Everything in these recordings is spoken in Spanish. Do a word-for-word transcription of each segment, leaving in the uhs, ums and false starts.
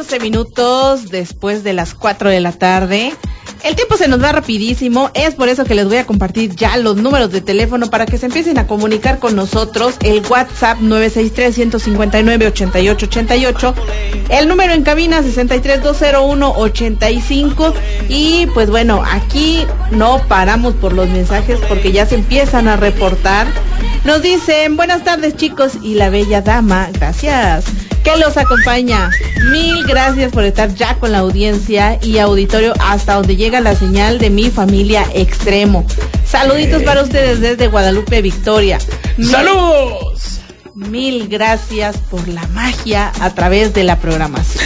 catorce minutos después de las cuatro de la tarde. El tiempo se nos va rapidísimo, es por eso que les voy a compartir ya los números de teléfono para que se empiecen a comunicar con nosotros. El WhatsApp nueve seis tres, uno cinco nueve, ocho ocho ocho ocho, el número en cabina sesenta y tres, dos cero uno, ochenta y cinco. Y pues bueno, aquí no paramos por los mensajes porque ya se empiezan a reportar. Nos dicen, buenas tardes chicos y la bella dama, gracias, que los acompaña. Mil gracias por estar ya con la audiencia y auditorio hasta donde llega la señal de mi familia Extremo. Saluditos para ustedes desde Guadalupe, Victoria. ¡Saludos! Mil, mil gracias por la magia a través de la programación.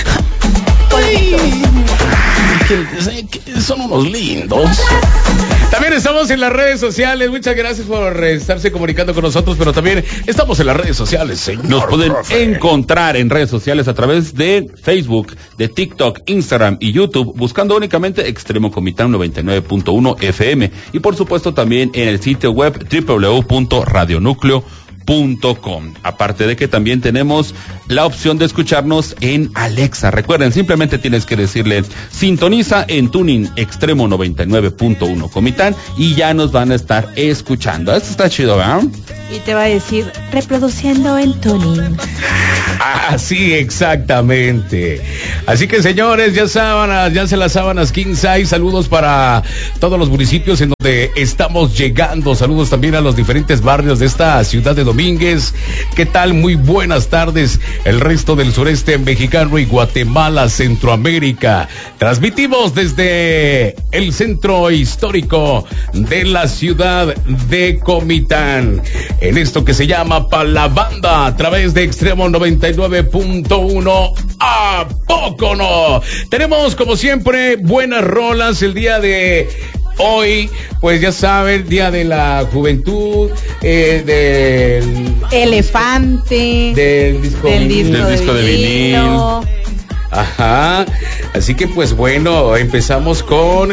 Son unos lindos. También estamos en las redes sociales. Muchas gracias por estarse comunicando con nosotros, pero también estamos en las redes sociales, señor. Nos pueden encontrar en redes sociales a través de Facebook, de TikTok, Instagram y YouTube, buscando únicamente Extremo Comitán noventa y nueve punto uno F M, y por supuesto también en el sitio web doble u doble u doble u punto radio núcleo punto com. Aparte de que también tenemos la opción de escucharnos en Alexa. Recuerden, simplemente tienes que decirle sintoniza en Tuning Extremo noventa y nueve punto uno Comitán y ya nos van a estar escuchando. Esto está chido, ¿verdad? Y te va a decir reproduciendo en Tuning. Ah, sí, exactamente. Así que señores, ya sábanas, ya se las sábanas king size. Saludos para todos los municipios en donde estamos llegando. Saludos también a los diferentes barrios de esta ciudad de Domínguez. ¿Qué tal? Muy buenas tardes. El resto del sureste mexicano y Guatemala, Centroamérica. Transmitimos desde el centro histórico de la ciudad de Comitán, en esto que se llama Pa' la Banda, a través de Extremo noventa y nueve punto uno. ¿A poco no? Tenemos, como siempre, buenas rolas el día de hoy. Pues ya saben, Día de la Juventud, eh, del Elefante, del disco, del disco, del de, disco de vinil. Ajá. Así que pues bueno, empezamos con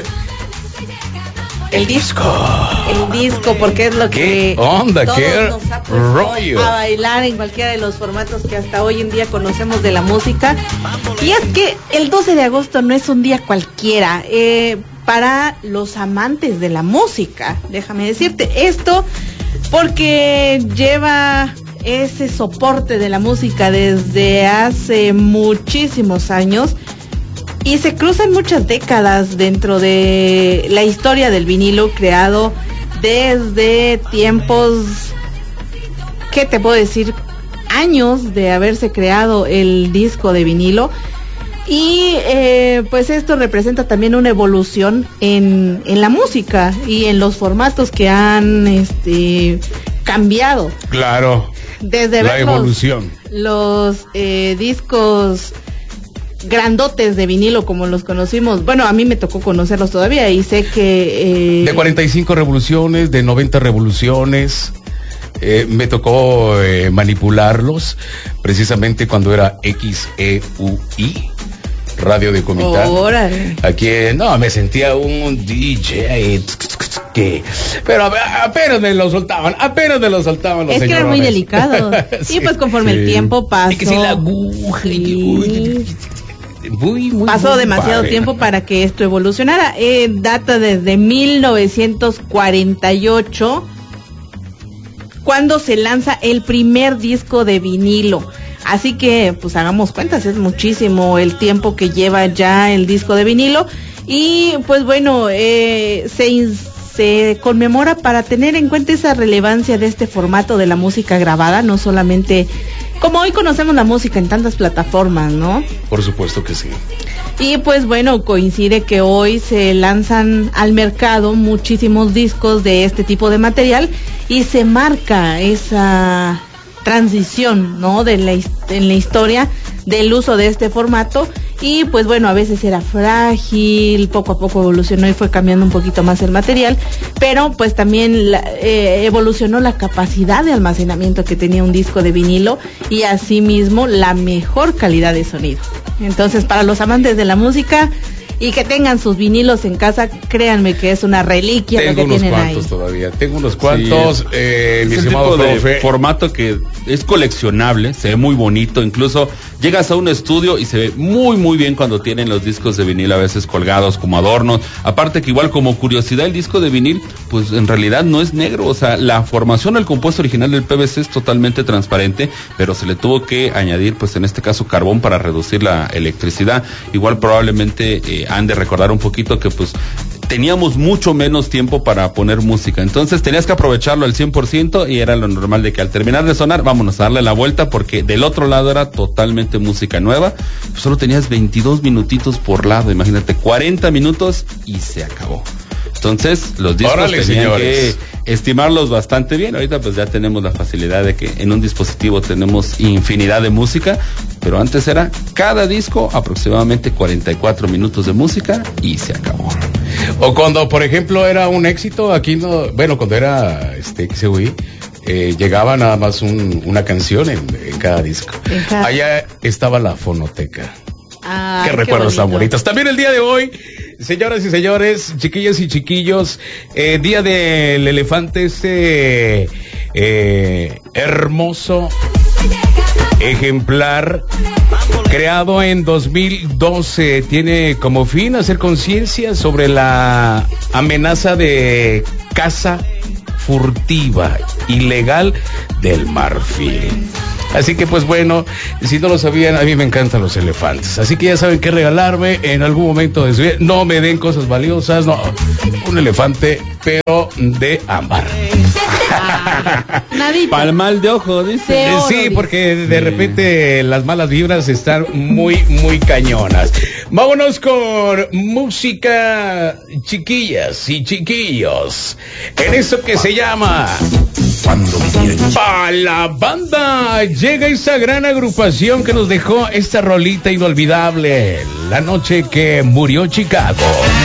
el disco. El disco, porque es lo que ¿Qué onda? todos ¿Qué nos ha puesto rollo? a bailar en cualquiera de los formatos que hasta hoy en día conocemos de la música. Y es que el doce de agosto no es un día cualquiera. Eh, para los amantes de la música, déjame decirte esto, porque lleva ese soporte de la música desde hace muchísimos años y se cruzan muchas décadas dentro de la historia del vinilo, creado desde tiempos, ¿qué te puedo decir? Años de haberse creado el disco de vinilo. Y eh, pues esto representa también una evolución en, en la música y en los formatos que han este cambiado. Claro. Desde la ver evolución. Los, los eh, discos grandotes de vinilo como los conocimos. Bueno, a mí me tocó conocerlos todavía y sé que... Eh, de cuarenta y cinco revoluciones, de noventa revoluciones. Eh, me tocó eh, manipularlos precisamente cuando era X E U I, Radio de Comitán. Órale. Aquí, no, me sentía un D J que, pero apenas me lo soltaban, apenas me lo soltaban los es señorones. que era muy delicado. Sí, y pues conforme sí. el tiempo pasó. Y que si la aguja. Sí. Muy, muy, pasó muy demasiado padre. tiempo para que esto evolucionara. Eh, data desde mil novecientos cuarenta y ocho, cuando se lanza el primer disco de vinilo. Así que, pues hagamos cuentas, es muchísimo el tiempo que lleva ya el disco de vinilo. Y, pues bueno, eh, se, se conmemora para tener en cuenta esa relevancia de este formato de la música grabada, no solamente como hoy conocemos la música en tantas plataformas, ¿no? Por supuesto que sí. Y pues bueno, coincide que hoy se lanzan al mercado muchísimos discos de este tipo de material y se marca esa transición, ¿no? De la, en la historia del uso de este formato. Y pues bueno, a veces era frágil, poco a poco evolucionó y fue cambiando un poquito más el material, pero pues también la, eh, evolucionó la capacidad de almacenamiento que tenía un disco de vinilo y asimismo la mejor calidad de sonido. Entonces, para los amantes de la música, y que tengan sus vinilos en casa, créanme que es una reliquia tengo lo que unos tienen cuantos ahí. Todavía, tengo unos cuantos, Sí, eh, mi es el estimado tipo de profe. formato que es coleccionable, se ve muy bonito, incluso llegas a un estudio y se ve muy muy bien cuando tienen los discos de vinil a veces colgados como adornos, aparte que igual como curiosidad el disco de vinil pues en realidad no es negro, o sea la formación, el compuesto original del P V C es totalmente transparente, pero se le tuvo que añadir pues en este caso carbón para reducir la electricidad. Igual probablemente eh, han de recordar un poquito que pues teníamos mucho menos tiempo para poner música, entonces tenías que aprovecharlo al cien por ciento y era lo normal de que al terminar de sonar, vámonos a darle la vuelta porque del otro lado era totalmente música nueva, solo tenías veintidós minutitos por lado, imagínate, cuarenta minutos y se acabó. Entonces los discos Órale, tenían señores. que estimarlos bastante bien. Ahorita pues ya tenemos la facilidad de que en un dispositivo tenemos infinidad de música, pero antes era cada disco aproximadamente cuarenta y cuatro minutos de música y se acabó. O cuando, por ejemplo, era un éxito, aquí no, bueno, cuando era este X U I, eh, llegaba nada más un, una canción en, en cada disco. En cada- Allá estaba la fonoteca. Ay, Qué qué recuerdos tan bonito. bonitos. También el día de hoy, señoras y señores, chiquillas y chiquillos, eh, día del elefante, este eh, hermoso ejemplar creado en dos mil doce, tiene como fin hacer conciencia sobre la amenaza de caza furtiva ilegal del marfil. Así que pues bueno, si no lo sabían, a mí me encantan los elefantes. Así que ya saben qué regalarme en algún momento de su vida. No me den cosas valiosas, no. Un elefante, pero de ámbar. Ah, nadita. Palmal de ojo, dice. De oro, Sí, dice. porque de repente las malas vibras están muy, muy cañonas. Vámonos con música, chiquillas y chiquillos. En eso que se llama Pa' la Banda. Llega esa gran agrupación que nos dejó esta rolita inolvidable, la noche que murió Chicago.